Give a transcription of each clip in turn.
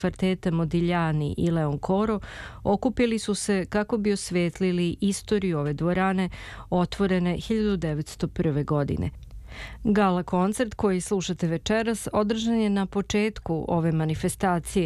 kvarteta Modigliani i Leon Coro okupili su se kako bi osvetlili istoriju ove dvorane otvorene 1901. godine. Gala koncert koji slušate večeras održan je na početku ove manifestacije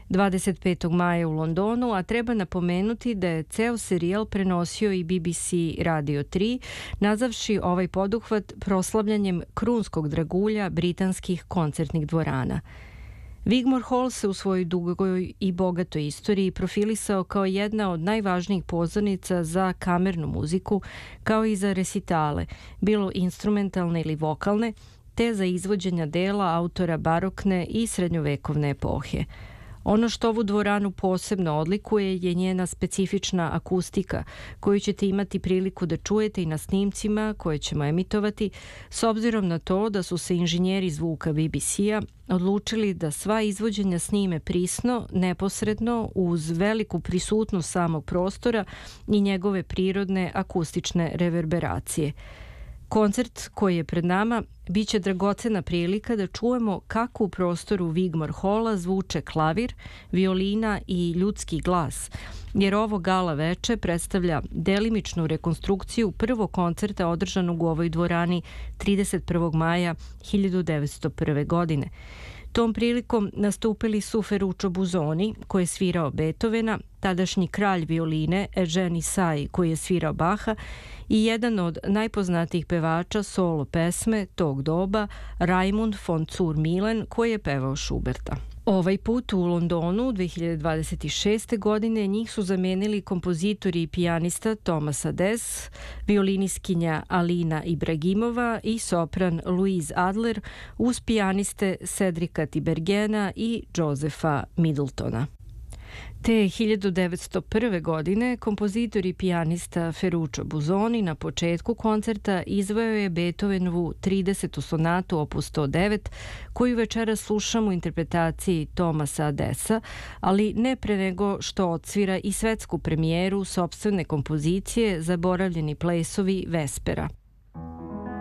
25. maja u Londonu, a treba napomenuti da je ceo serijal prenosio i BBC Radio 3, nazavši ovaj poduhvat proslavljanjem krunskog dragulja britanskih koncertnih dvorana. Wigmore Hall se u svojoj dugoj i bogatoj istoriji profilisao kao jedna od najvažnijih pozornica za kamernu muziku, kao i za resitale, bilo instrumentalne ili vokalne, te za izvođenja dela autora barokne i srednjovekovne epohe. Ono što ovu dvoranu posebno odlikuje je njena specifična akustika, koju ćete imati priliku da čujete i na snimcima koje ćemo emitovati, s obzirom na to da su se inženjeri zvuka BBC-a odlučili da sva izvođenja snime prisno, neposredno, uz veliku prisutnost samog prostora i njegove prirodne akustične reverberacije. Koncert koji je pred nama biće dragocena prilika da čujemo kako u prostoru Wigmore Halla zvuče klavir, violina i ljudski glas, jer ovo gala veče predstavlja delimičnu rekonstrukciju prvog koncerta održanog u ovoj dvorani 31. maja 1901. godine. Tom prilikom nastupili su Ferruccio Busoni, koji je svirao Beethovena, tadašnji kralj violine Eugene Sai, koji je svirao Bacha, i jedan od najpoznatijih pevača solo pesme tog doba, Raimund von Zur-Milen, koji je pevao Schuberta. Ovaj put u Londonu 2026. godine njih su zamenili kompozitori i pijanista Tomasa Des, violinistkinja Alina Ibragimova i sopran Louise Adler uz pijaniste Cedrika Tiberghena i Josepha Middletona. Te 1901. godine kompozitor i pijanista Ferruccio Busoni na početku koncerta izveo je Beethovenovu 30. sonatu opus 109, koju večera slušamo u interpretaciji Tomasa Dessa, ali ne pre nego što odsvira i svetsku premijeru sopstvene kompozicije Zaboravljeni plesovi Vespera.